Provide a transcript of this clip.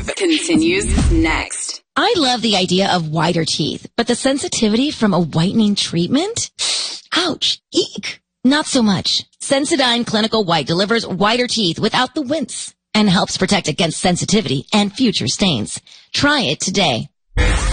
Live continues next. I love the idea of whiter teeth, but the sensitivity from a whitening treatment? Ouch. Eek. Not so much. Sensodyne Clinical White delivers whiter teeth without the wince and helps protect against sensitivity and future stains. Try it today.